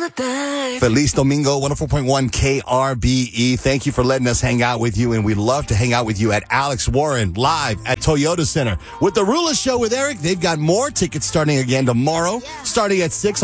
Feliz Domingo, 104.1 KRBE. Thank you for letting us hang out with you, and we love to hang out with you at Alex Warren live at Toyota Center. With the Rula Show with Eric, they've got more tickets starting again tomorrow, starting at 6